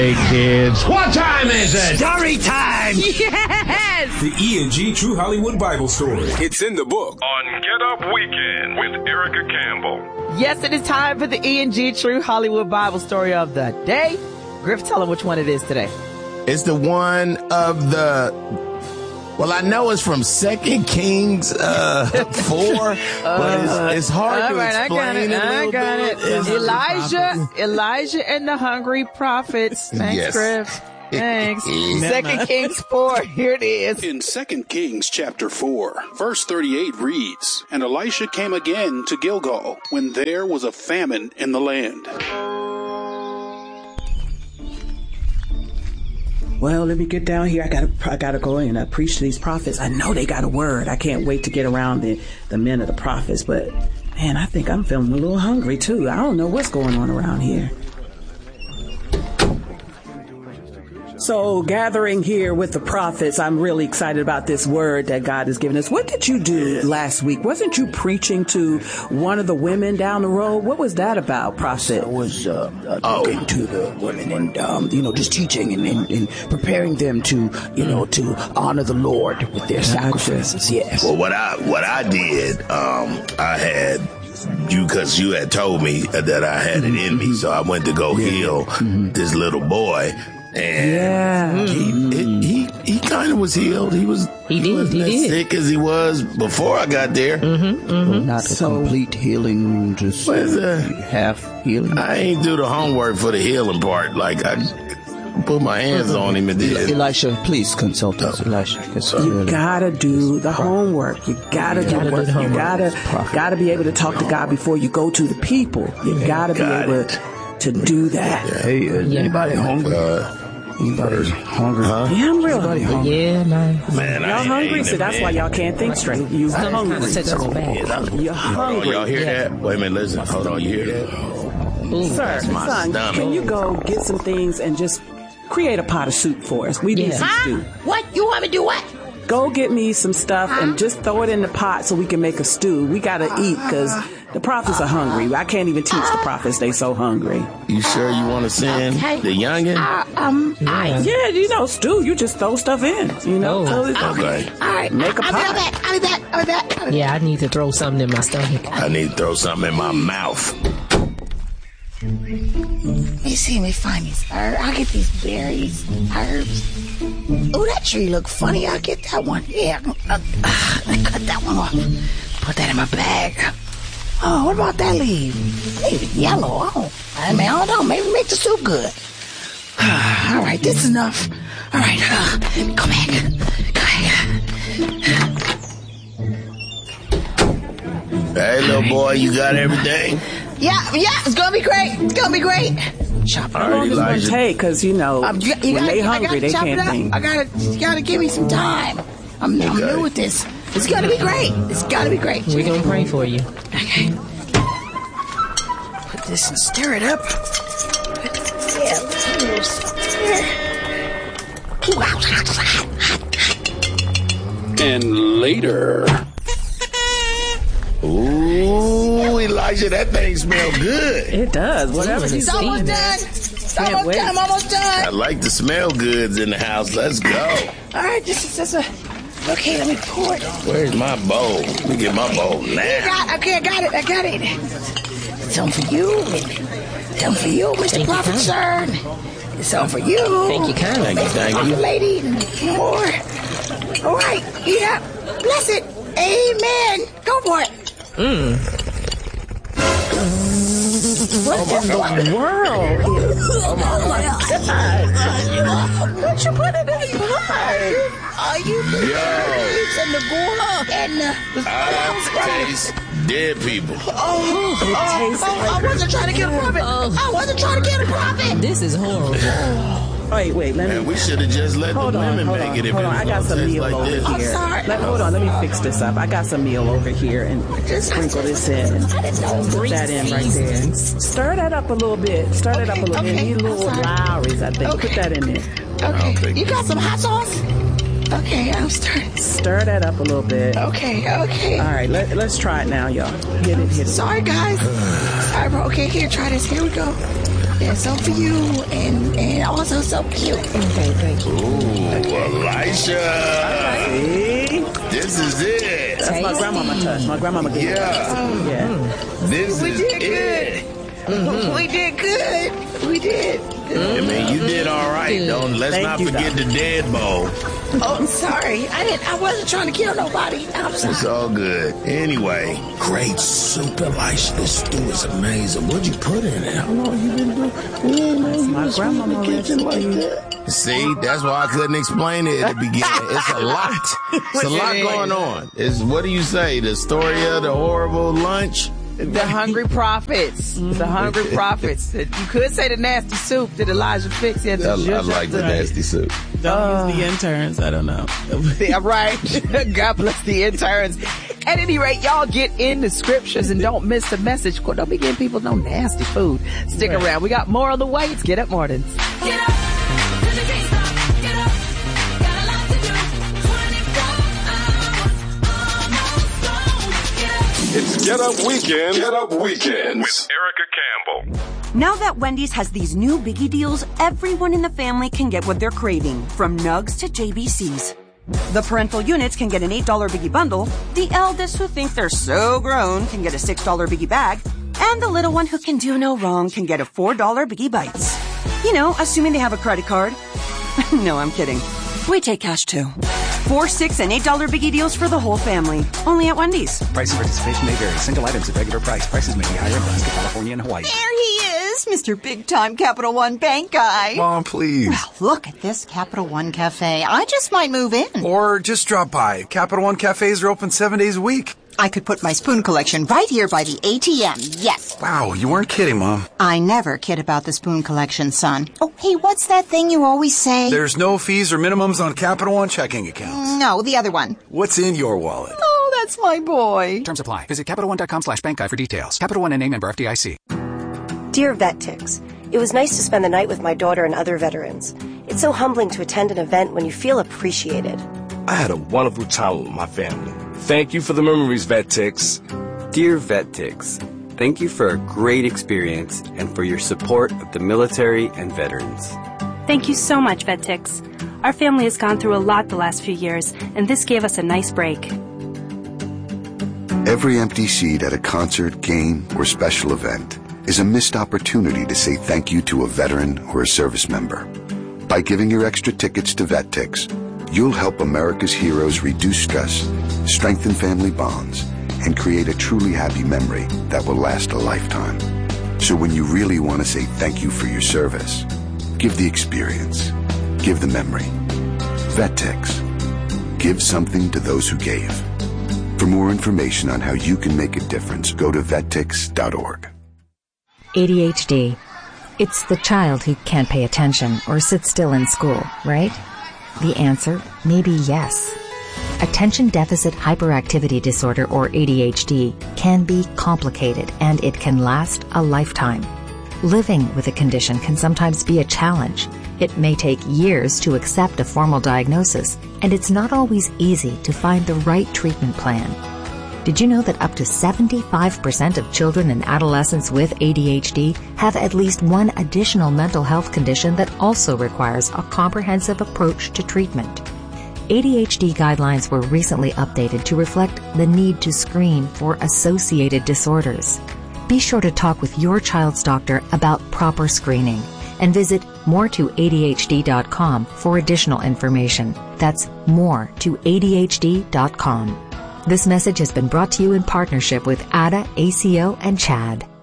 Hey kids, what time is it? Story time! Yes! The E&G True Hollywood Bible Story. It's in the book. On Get Up Weekend with Erica Campbell. Yes, it is time for the E&G True Hollywood Bible Story of the day. Griff, tell them which one it is today. It's the one of the... Well, I know it's from 2 Kings 4, but it's hard to explain I got it. Elijah and the hungry prophets. Thanks, yes. Griff. Thanks. 2 Kings 4, here it is. In 2 Kings chapter 4, verse 38 reads, "And Elisha came again to Gilgal, when there was a famine in the land." Well, let me get down here. I gotta go and preach to these prophets. I know they got a word. I can't wait to get around the men of the prophets. But man, I think I'm feeling a little hungry too. I don't know what's going on around here. So, gathering here with the prophets, I'm really excited about this word that God has given us. What did you do last week? Wasn't you preaching to one of the women down the road? What was that about, prophet? I was talking to the women and, just teaching and preparing them to, to honor the Lord with their sacrifices. Yes. Well, what I did, I had... because you had told me that I had it in me, so I went to go heal this little boy. And he kind of was healed. He wasn't as sick as he was before I got there. Not a complete healing, just half healing. I ain't do the homework for the healing part. Like I put my hands on him and did. Elisha, please consult us, Elisha. You gotta do the homework. You gotta do the work. You gotta be able to talk to God before you go to the people. You gotta be able to do that. Hey, is anybody hungry? Anybody hungry? Huh? Yeah, I'm real hungry. Yeah, man. Y'all hungry? So that's why y'all can't think straight. You hungry. You're hungry. Y'all hear that? Wait a minute, listen. Hold on, you hear that? Sir, son, can you go get some things and just create a pot of soup for us? We need some stew. What? You want me to do what? Go get me some stuff and just throw it in the pot so we can make a stew. We gotta eat because the prophets are hungry. I can't even teach the prophets. They so hungry. You sure you want to send the youngin? Yeah, stew. You just throw stuff in. Okay. All right. Make a pot. I'll be back. Yeah, I need to throw something in my stomach. I need to throw something in my mouth. Let me find these herbs. I'll get these berries, herbs. Oh, that tree look funny. I'll get that one. Yeah, I'll cut that one off. Put that in my bag. Oh, what about that leaf? Maybe yellow. I don't know. Maybe make the soup good. All right, this is enough. All right, go back. Hey, little boy, you got everything? Yeah, it's gonna be great. Chop it. How long is it gonna take? Because when they hungry, they can't think. You gotta give me some time. I'm new with this. It's gonna be great. We're gonna pray for you. Okay. Put this and stir it up. And later. Ooh, Elijah, that thing smells good. It does. Whatever he's It's almost done. I'm almost done. I like the smell goods in the house. Let's go. All right, this is okay, let me pour it. Where's my bowl? Let me get my bowl now. Okay, I got it. Something for you. Mr. Prophet, sir. It's something for you. Thank you kindly. Thank you. Lady, more. All right, yeah. Bless it. Amen. Go for it. What in the world? Oh my God. What you put in that pot? Are you berries and the guava and I taste dead people. I wasn't trying to get a prophet. This is horrible. Wait, let me... Man, we should have just let the women make it. Hold on, I got some meal over here. I'm sorry. Hold on, let me fix this up. I got some meal over here and just sprinkle this in and put that in right there. Stir that up a little bit. Okay. Need a little Lowry's, I think. Okay. Put that in there. Okay. You got some hot sauce? Okay, I'm stirring. Stir that up a little bit. Okay. All right, let's try it now, y'all. Hit it. Sorry, guys. Sorry, bro. Okay, here, try this. Here we go. There's some for you and also some for you. Okay, thank you. Ooh, Elisha. See? This is it. That's my grandmama touch. My grandmama gave me that. Yeah. This We is did it. good. We did good. We did. I mean, you did all right. Let's Thank not you, forget Doc. the dead bowl. Oh, I'm sorry. I wasn't trying to kill nobody. I'm sorry. It's all good. Anyway, great soup, Elisha. This stew is amazing. What'd you put in it? How long you been doing? My grandmama recipe. See, that's why I couldn't explain it at the beginning. It's a lot. It's a lot going on. What do you say? The story of the horrible lunch? The hungry prophets. The hungry prophets. You could say the nasty soup that Elijah fixed. I like the nasty soup. Don't use the interns. I don't know. Yeah, right. God bless the interns. At any rate, y'all get in the scriptures and don't miss the message. Don't be giving people no nasty food. Stick around. We got more on the way. It's Get Up Mornings. Get up. Get up. Got a lot to do. 24 hours. It's Get Up Weekend. Get Up Weekends with Erica Campbell. Now that Wendy's has these new biggie deals, everyone in the family can get what they're craving, from nugs to JBCs. The parental units can get an $8 biggie bundle, the eldest who think they're so grown can get a $6 biggie bag, and the little one who can do no wrong can get a $4 biggie bites. You know, assuming they have a credit card. No, I'm kidding. We take cash too. 4, 6, and $8 biggie deals for the whole family. Only at Wendy's. Price and participation may vary. Single items at regular price. Prices may be higher in Alaska, California, and Hawaii. There he is, Mr. Big Time Capital One Bank guy. Mom, please. Well, look at this Capital One Cafe. I just might move in. Or just drop by. Capital One cafes are open 7 days a week. I could put my spoon collection right here by the ATM. Yes. Wow, you weren't kidding, Mom. I never kid about the spoon collection, son. Oh, hey, what's that thing you always say? There's no fees or minimums on Capital One checking accounts. No, the other one. What's in your wallet? Oh, that's my boy. Terms apply. Visit CapitalOne.com/bank guide for details. Capital One and a member FDIC. Dear VetTix, it was nice to spend the night with my daughter and other veterans. It's so humbling to attend an event when you feel appreciated. I had a wonderful time with my family. Thank you for the memories, VetTix. Dear VetTix, thank you for a great experience and for your support of the military and veterans. Thank you so much, VetTix. Our family has gone through a lot the last few years, and this gave us a nice break. Every empty seat at a concert, game, or special event is a missed opportunity to say thank you to a veteran or a service member. By giving your extra tickets to VetTix, you'll help America's heroes reduce stress, strengthen family bonds, and create a truly happy memory that will last a lifetime. So when you really want to say thank you for your service, give the experience. Give the memory. VetTix. Give something to those who gave. For more information on how you can make a difference, go to vettix.org. ADHD. It's the child who can't pay attention or sit still in school, right? The answer may be yes. Attention Deficit Hyperactivity Disorder, or ADHD, can be complicated and it can last a lifetime. Living with a condition can sometimes be a challenge. It may take years to accept a formal diagnosis, and it's not always easy to find the right treatment plan. Did you know that up to 75% of children and adolescents with ADHD have at least one additional mental health condition that also requires a comprehensive approach to treatment? ADHD guidelines were recently updated to reflect the need to screen for associated disorders. Be sure to talk with your child's doctor about proper screening and visit moretoadhd.com for additional information. That's moretoadhd.com. This message has been brought to you in partnership with ADA, ACO, and CHAD.